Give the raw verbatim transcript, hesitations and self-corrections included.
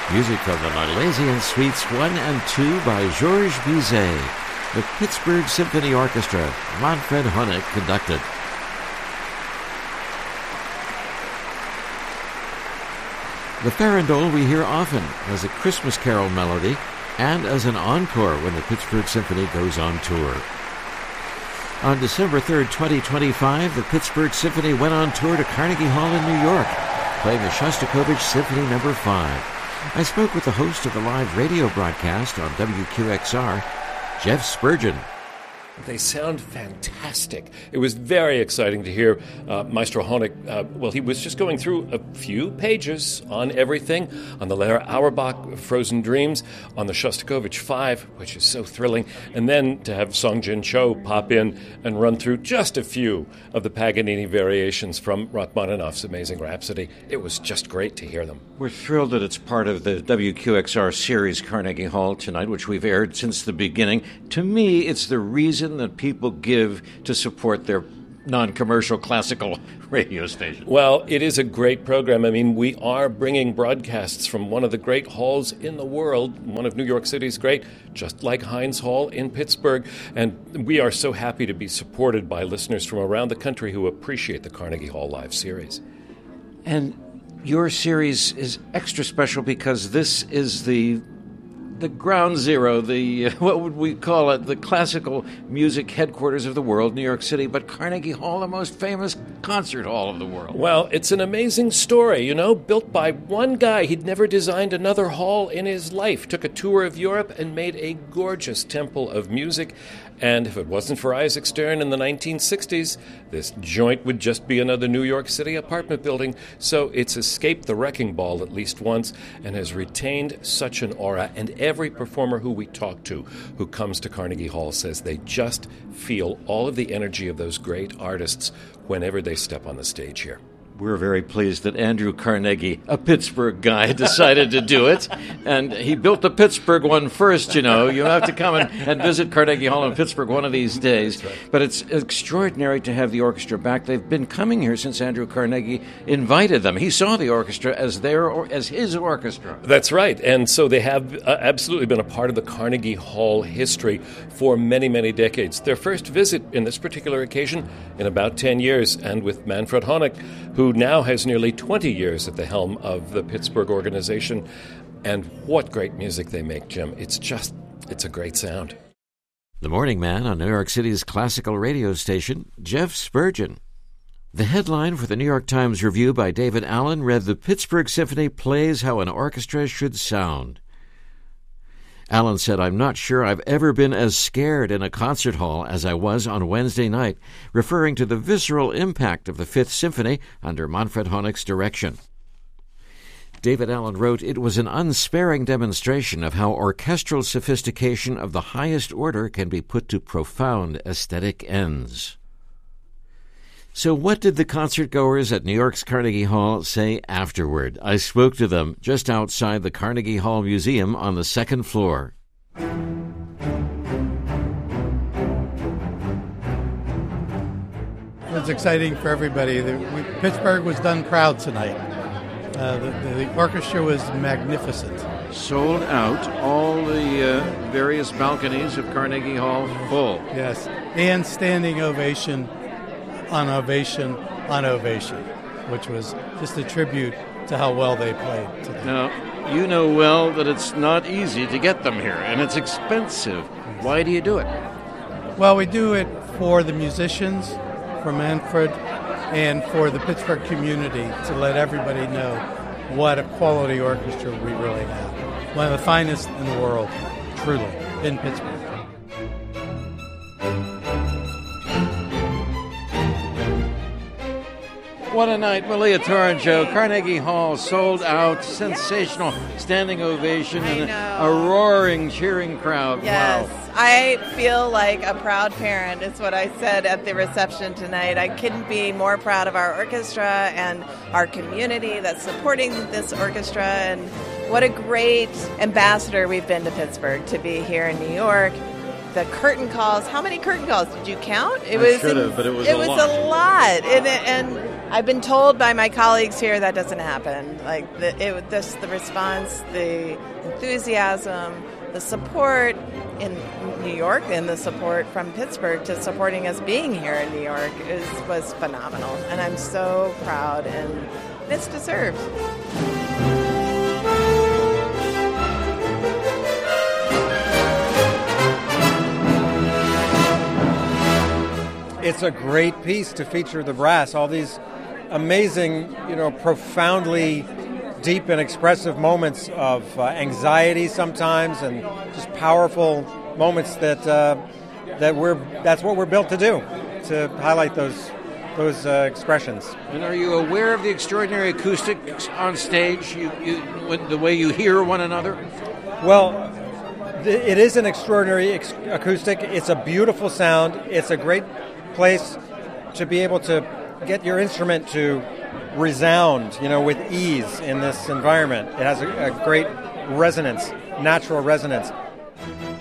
Music from the Milesian Suites one and two by Georges Bizet. The Pittsburgh Symphony Orchestra, Manfred Honeck conducted. The farandole we hear often as a Christmas carol melody and as an encore when the Pittsburgh Symphony goes on tour. On December third, twenty twenty-five, the Pittsburgh Symphony went on tour to Carnegie Hall in New York, playing the Shostakovich Symphony Number five. I spoke with the host of the live radio broadcast on W Q X R, Jeff Spurgeon. They sound fantastic. It was very exciting to hear uh, Maestro Honeck. Uh, well, he was just going through a few pages on everything, on the Lehrer Auerbach Frozen Dreams, on the Shostakovich five, which is so thrilling, and then to have Song Jin Cho pop in and run through just a few of the Paganini variations from Rachmaninoff's Amazing Rhapsody. It was just great to hear them. We're thrilled that it's part of the W Q X R series Carnegie Hall tonight, which we've aired since the beginning. To me, it's the reason that people give to support their non-commercial classical radio station. Well, it is a great program. I mean, we are bringing broadcasts from one of the great halls in the world, one of New York City's great, just like Heinz Hall in Pittsburgh. And we are so happy to be supported by listeners from around the country who appreciate the Carnegie Hall Live series. And your series is extra special because this is the the ground zero, the, what would we call it, the classical music headquarters of the world, New York City, but Carnegie Hall, the most famous concert hall of the world. Well, it's an amazing story, you know, built by one guy. He'd never designed another hall in his life, took a tour of Europe and made a gorgeous temple of music. And if it wasn't for Isaac Stern in the nineteen sixties, this joint would just be another New York City apartment building. So it's escaped the wrecking ball at least once and has retained such an aura. And every performer who we talk to who comes to Carnegie Hall says they just feel all of the energy of those great artists whenever they step on the stage here. We're very pleased that Andrew Carnegie, a Pittsburgh guy, decided to do it. And he built the Pittsburgh one first, you know. You have to come and, and visit Carnegie Hall in Pittsburgh one of these days. But it's extraordinary to have the orchestra back. They've been coming here since Andrew Carnegie invited them. He saw the orchestra as their or, as his orchestra. That's right. And so they have uh, absolutely been a part of the Carnegie Hall history for many, many decades. Their first visit in this particular occasion in about ten years, and with Manfred Honeck, who now has nearly twenty years at the helm of the Pittsburgh organization. And what great music they make, Jim. It's just, it's a great sound. The Morning Man on New York City's classical radio station, Jeff Spurgeon. The headline for the New York Times review by David Allen read, "The Pittsburgh Symphony plays how an orchestra should sound." Allen said, "I'm not sure I've ever been as scared in a concert hall as I was on Wednesday night," referring to the visceral impact of the Fifth Symphony under Manfred Honeck's direction. David Allen wrote, "It was an unsparing demonstration of how orchestral sophistication of the highest order can be put to profound aesthetic ends." So what did the concertgoers at New York's Carnegie Hall say afterward? I spoke to them just outside the Carnegie Hall Museum on the second floor. It was exciting for everybody. The, we, Pittsburgh was done proud tonight. Uh, the, the, the orchestra was magnificent. Sold out, all the uh, various balconies of Carnegie Hall full. Yes, and standing ovation on ovation on ovation, which was just a tribute to how well they played today. Now, you know well that it's not easy to get them here, and it's expensive. Why do you do it? Well, we do it for the musicians, for Manfred, and for the Pittsburgh community to let everybody know what a quality orchestra we really have. One of the finest in the world, truly, in Pittsburgh. What a night, Malia Toranjo. Carnegie Hall sold out, sensational standing ovation, and a, a roaring, cheering crowd. Yes, wow. I feel like a proud parent, is what I said at the reception tonight. I couldn't be more proud of our orchestra and our community that's supporting this orchestra, and what a great ambassador we've been to Pittsburgh to be here in New York. The curtain calls, how many curtain calls did you count? It I was should have, but it was it a was lot. a lot, and, and I've been told by my colleagues here that doesn't happen. Like the, it, this, the response, the enthusiasm, the support in New York, and the support from Pittsburgh to supporting us being here in New York is was phenomenal, and I'm so proud, and it's deserved. It's a great piece to feature the brass, all these amazing, you know, profoundly deep and expressive moments of uh, anxiety sometimes, and just powerful moments that uh, that we're that's what we're built to do, to highlight those those uh, expressions. And are you aware of the extraordinary acoustics on stage? You, you when, the way you hear one another. Well, th- it is an extraordinary ex- acoustic. It's a beautiful sound. It's a great place to be able to get your instrument to resound, you know, with ease in this environment. It has a, a great resonance, natural resonance.